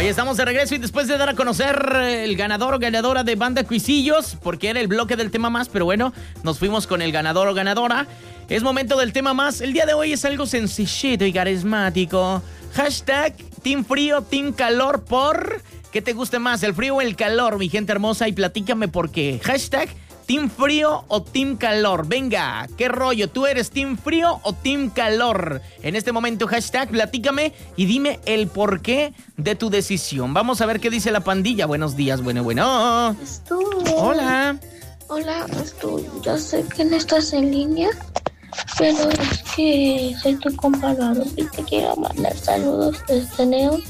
Oye, estamos de regreso y después de dar a conocer el ganador o ganadora de Banda Cuisillos, porque era el bloque del tema más, pero bueno, nos fuimos con el ganador o ganadora. Es momento del tema más. El día de hoy es algo sencillito y carismático. Hashtag Team Frío, Team Calor por... ¿Qué te guste más, el frío o el calor, mi gente hermosa? Y platícame por qué. Hashtag Team Frío o Team Calor. Venga, ¿qué rollo? ¿Tú eres Team Frío o Team Calor? En este momento, hashtag, platícame y dime el porqué de tu decisión. Vamos a ver qué dice la pandilla. Buenos días, bueno. Hola. Hola, ya sé que no estás en línea, pero es que soy tu compañero y te quiero mandar saludos desde León.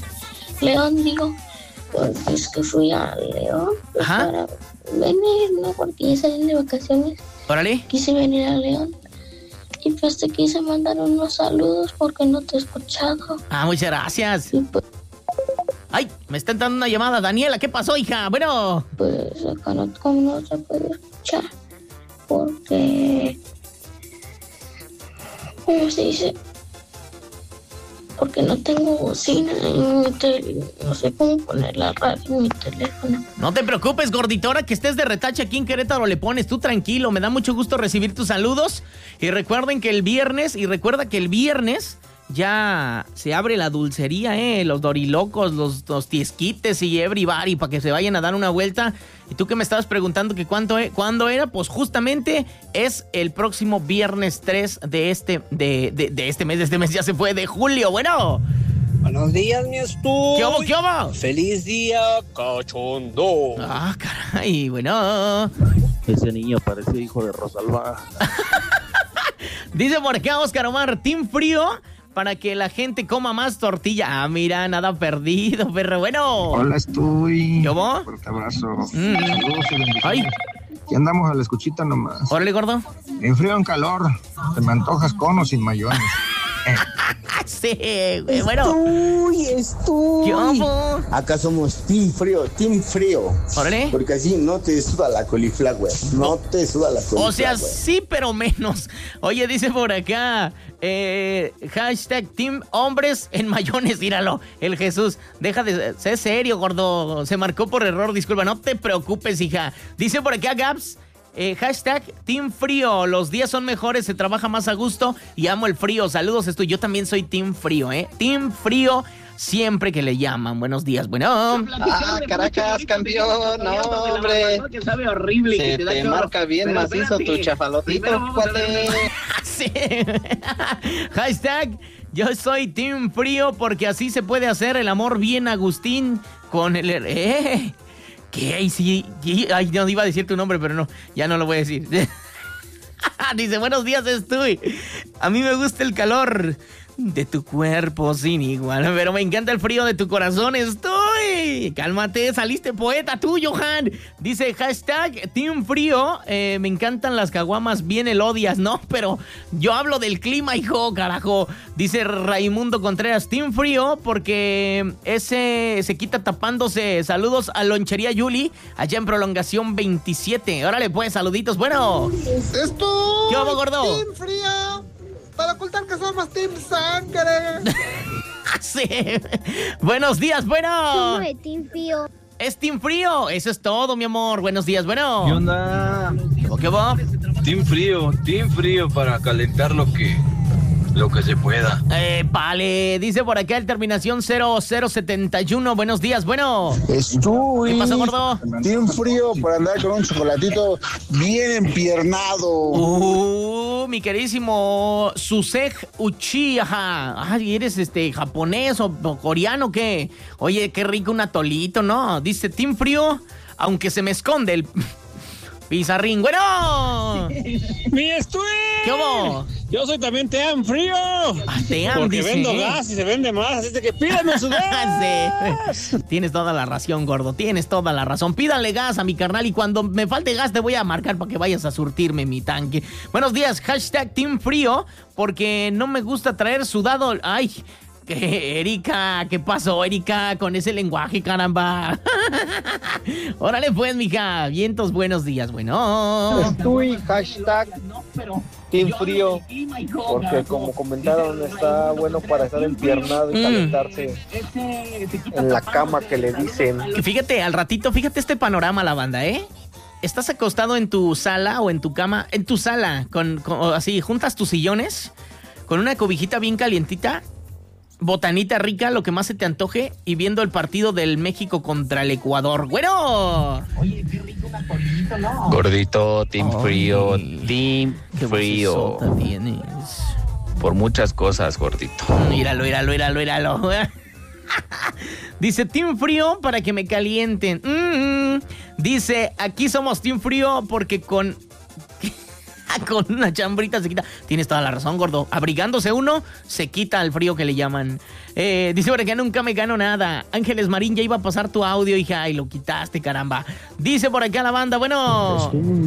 Porque es que fui a León para venir, ¿no? Porque ya salí de vacaciones. Órale. Quise venir a León y pues te quise mandar unos saludos porque no te he escuchado. Muchas gracias. Y pues... Ay, me está entrando una llamada. Daniela, ¿qué pasó, hija? Bueno. Pues acá no se puede escuchar porque... ¿Cómo se dice? Porque no tengo bocina en mi teléfono. No sé cómo poner la radio en mi teléfono. No te preocupes, gordito. Ahora que estés de retache aquí en Querétaro, le pones tú tranquilo. Me da mucho gusto recibir tus saludos. Y recuerda que el viernes ya se abre la dulcería, los dorilocos, los tiesquites y everybody, para que se vayan a dar una vuelta. Y tú que me estabas preguntando que cuándo era, pues justamente es el próximo viernes 3 de este mes ya se fue, de julio. Bueno. Buenos días, mi Estu. ¿Qué hubo? ¡Feliz día, cachondo! Caray, bueno. Ese niño parece hijo de Rosalba. Dice por acá Oscar Omar, Team Frío, para que la gente coma más tortilla. Mira, nada perdido, perro. Bueno. Hola, estoy. ¿Qué hubo? Fuerte abrazo. Saludos y bendiciones. Ay. Ya andamos a la escuchita nomás. Órale, gordo. En frío o en calor, te me antojas con o sin mayones. Sí, güey, bueno. Estoy. ¿Qué hubo? Acá somos Team Frío. Órale. Porque así no te suda la coliflor. No te suda la coliflor. O sea, sí, pero menos. Oye, dice por acá, hashtag Team Hombres en Mayones, míralo, el Jesús. Deja de ser serio, gordo. Se marcó por error, disculpa. No te preocupes, hija. Dice por acá, Gaps. Hashtag Team Frío, los días son mejores, se trabaja más a gusto y amo el frío. Saludos, yo también soy Team Frío, Team Frío siempre que le llaman. Buenos días, bueno. Caracas, campeón, no, hombre. Que sabe horrible. Se que te marca bien macizo tu chafalotito, cuate. Sí. Hashtag yo soy Team Frío porque así se puede hacer el amor bien, Agustín, con el... ¿Qué? Sí, ay, no iba a decir tu nombre, pero no, ya no lo voy a decir. Dice, buenos días, estoy. A mí me gusta el calor de tu cuerpo sin igual, pero me encanta el frío de tu corazón, estoy. Cálmate, saliste poeta tú, Johan. Dice, hashtag Team Frío, me encantan las caguamas bien elodias, ¿no? Pero yo hablo del clima, hijo, carajo. Dice Raimundo Contreras, Team Frío, porque ese se quita tapándose. Saludos a Lonchería Yuli, allá en Prolongación 27. Órale, pues, saluditos, bueno. Esto. ¿Qué vamos, gordo? Team Frío, para ocultar que somos Team Sangre. Sí. Buenos días, bueno. ¿Cómo de Team Frío? Es Team Frío, eso es todo, mi amor. Buenos días, bueno. ¿Qué onda? ¿Qué va? Team Frío para calentar lo que se pueda. Vale, dice por acá el terminación 0071. Buenos días, bueno. Estoy. ¿Qué pasó, gordo? Team Frío para andar con un chocolatito bien empiernado. Mi queridísimo Susej Uchiha. Ay, ¿eres japonés o coreano o qué? Oye, qué rico un atolito, ¿no? Dice Team Frío, aunque se me esconde el pizarrín. ¡Bueno! ¡Mi estudio! ¿Qué hubo? Yo soy también Team Frío. Team, porque dice. vendo gas y se vende más, así que pídanme su gas. Sí. Tienes toda la razón, gordo, tienes toda la razón. Pídanle gas a mi carnal y cuando me falte gas te voy a marcar para que vayas a surtirme mi tanque. Buenos días, hashtag Team Frío, porque no me gusta traer sudado. Ay, Erika, ¿qué pasó, Erika? Con ese lenguaje, caramba. Órale pues, mija. Vientos, buenos días, bueno. Estoy, hashtag Team Frío, porque como comentaron, está bueno para estar empiernado y calentarse en la cama que le dicen. Fíjate, al ratito, fíjate este panorama, la banda, ¿eh? Estás acostado en tu sala o en tu cama, en tu sala, con así, juntas tus sillones, con una cobijita bien calientita, botanita rica, lo que más se te antoje, y viendo el partido del México contra el Ecuador. ¡Bueno! Oye, qué rico una cobijita, ¿no? Gordito, Team Frío, Team Frío. Tienes. Por muchas cosas, gordito. Míralo. Dice, Team Frío para que me calienten. Dice, aquí somos Team Frío porque con una chambrita se quita. Tienes toda la razón, gordo. Abrigándose uno, se quita el frío que le llaman. Dice por acá, nunca me gano nada. Ángeles Marín, ya iba a pasar tu audio, hija, y lo quitaste, caramba. Dice por acá la banda, bueno.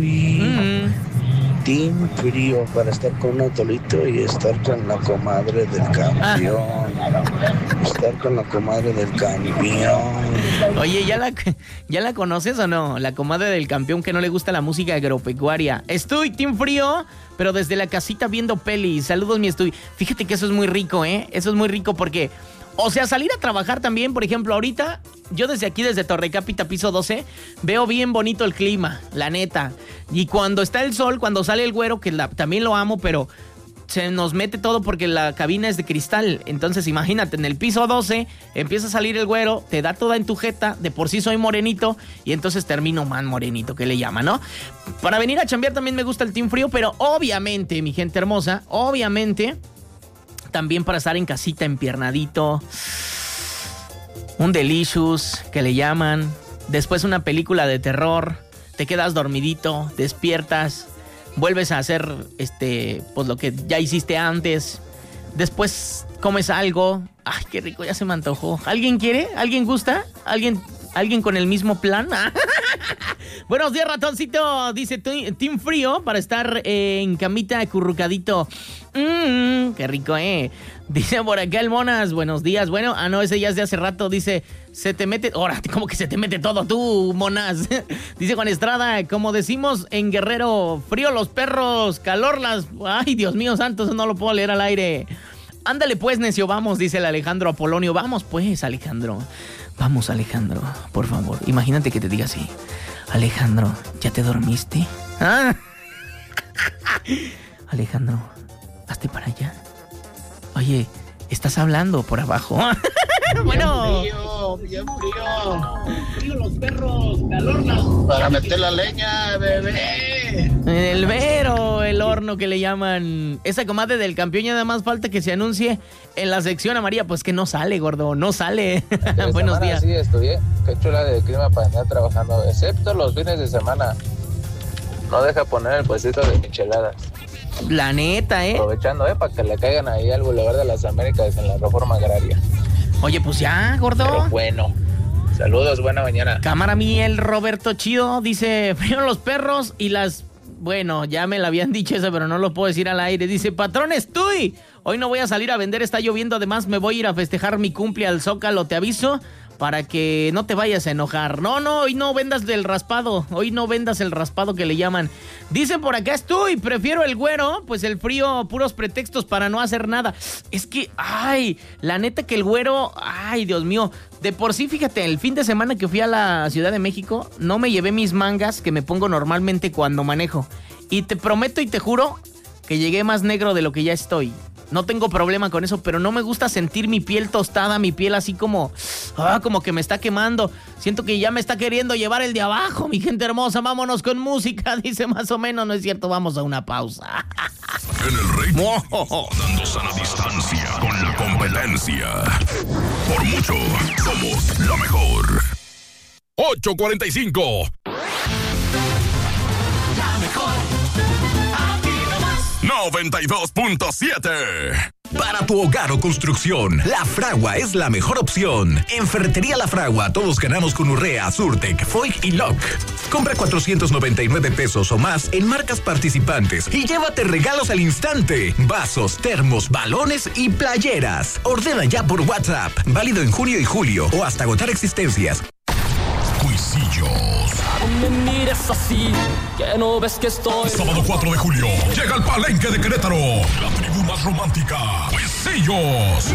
Team Frío para estar con un atolito y estar con la comadre del campeón. Estar con la comadre del campeón. Oye, ¿ya la conoces o no? La comadre del campeón que no le gusta la música agropecuaria. Estoy Team Frío, pero desde la casita viendo pelis. Saludos, mi estoy. Fíjate que eso es muy rico, ¿eh? Eso es muy rico porque... O sea, salir a trabajar también, por ejemplo, ahorita, yo desde aquí, desde Torrecápita, piso 12, veo bien bonito el clima, la neta. Y cuando está el sol, cuando sale el güero, que también lo amo, pero se nos mete todo porque la cabina es de cristal. Entonces, imagínate, en el piso 12 empieza a salir el güero, te da toda en tu jeta, de por sí soy morenito, y entonces termino más morenito, que le llama, ¿no? Para venir a chambear también me gusta el Team Frío, pero obviamente, mi gente hermosa, obviamente... También para estar en casita empiernadito. Un delicious, que le llaman. Después una película de terror. Te quedas dormidito, despiertas. Vuelves a hacer pues lo que ya hiciste antes. Después comes algo. Ay, qué rico, ya se me antojó. ¿Alguien quiere? ¿Alguien gusta? ¿Alguien con el mismo plan? Buenos días, ratoncito. Dice Team Frío para estar en camita acurrucadito. Qué rico, Dice por acá el Monas, buenos días. Bueno, no, ese ya es de hace rato. Dice, se te mete... Ahora, ¿cómo que se te mete todo tú, Monas? Dice Juan Estrada, como decimos en Guerrero, frío los perros, calor las... Ay, Dios mío santo, eso no lo puedo leer al aire. Ándale pues, necio, vamos, dice el Alejandro Apolonio. Vamos pues, Alejandro. Vamos, Alejandro, por favor. Imagínate que te diga así. Alejandro, ¿ya te dormiste? ¿Ah? Alejandro, hazte para allá. Oye, estás hablando por abajo. Bueno. Bien frío los perros, calor para meter la leña, bebé. El Vero, el horno que le llaman. Esa comadre del campeón ya nada más falta que se anuncie en la sección amarilla. Pues que no sale, gordo, no sale. Buenos días. Sí, estudié. Qué chula de clima para andar trabajando, excepto los fines de semana. No deja poner el puestito de micheladas. La neta, Aprovechando, para que le caigan ahí al Boulevard de las Américas en la Reforma Agraria. Oye, pues ya, gordo. Pero bueno. Saludos, buena mañana. Cámara Miel, Roberto Chido, dice, frío los perros y las... Bueno, ya me la habían dicho eso, pero no lo puedo decir al aire. Dice, patrón, estoy. Hoy no voy a salir a vender, está lloviendo. Además, me voy a ir a festejar mi cumple al Zócalo, te aviso, para que no te vayas a enojar. No, hoy no vendas del raspado. Hoy no vendas el raspado que le llaman. Dicen por acá, estoy, prefiero el güero. Pues el frío, puros pretextos para no hacer nada. Es que, ay, la neta que el güero, ay, Dios mío. De por sí, fíjate, el fin de semana que fui a la Ciudad de México, no me llevé mis mangas que me pongo normalmente cuando manejo. Y te prometo y te juro que llegué más negro de lo que ya estoy. No tengo problema con eso, pero no me gusta sentir mi piel tostada, mi piel así como que me está quemando. Siento que ya me está queriendo llevar el de abajo, mi gente hermosa. Vámonos con música, dice más o menos. No es cierto, vamos a una pausa. En el ritmo, dando sana distancia con la competencia. Por mucho, somos la mejor. 8:45. La mejor. 92.7. Para tu hogar o construcción, La Fragua es la mejor opción. En Ferretería La Fragua todos ganamos con Urrea, Surtec, Foig y Lock. Compra 499 pesos o más en marcas participantes y llévate regalos al instante. Vasos, termos, balones y playeras. Ordena ya por WhatsApp. Válido en junio y julio o hasta agotar existencias. Cuisillos. me mires así, que no ves que estoy... Sábado 4 de julio, llega al Palenque de Querétaro, la tribu más romántica, Huisillos.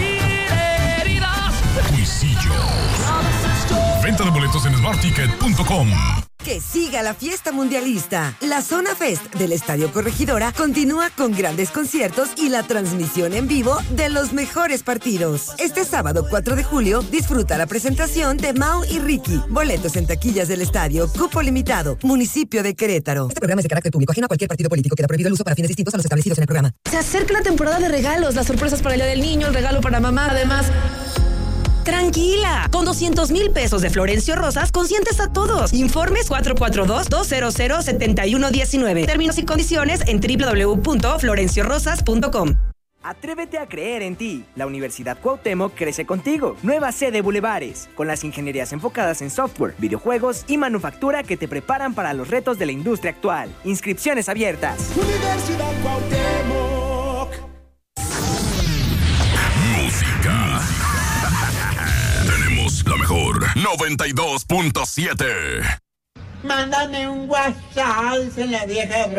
Huisillos. Venta de boletos en smartticket.com. Que siga la fiesta mundialista. La Zona Fest del Estadio Corregidora continúa con grandes conciertos y la transmisión en vivo de los mejores partidos. Este sábado 4 de julio, disfruta la presentación de Mau y Ricky. Boletos en taquillas del estadio, cupo limitado, municipio de Querétaro. Este programa es de carácter público, ajeno a cualquier partido político. Queda prohibido el uso para fines distintos a los establecidos en el programa. Se acerca la temporada de regalos, las sorpresas para el Día del Niño, el regalo para mamá, además... ¡Tranquila! Con 200,000 pesos de Florencio Rosas, consientes a todos. Informes 442-200-7119. Términos y condiciones en www.florenciorosas.com. Atrévete a creer en ti. La Universidad Cuauhtémoc crece contigo. Nueva sede Bulevares, con las ingenierías enfocadas en software, videojuegos y manufactura que te preparan para los retos de la industria actual. Inscripciones abiertas. Universidad Cuauhtémoc. Música. Tenemos la mejor 92.7. Mándame un WhatsApp, dice la vieja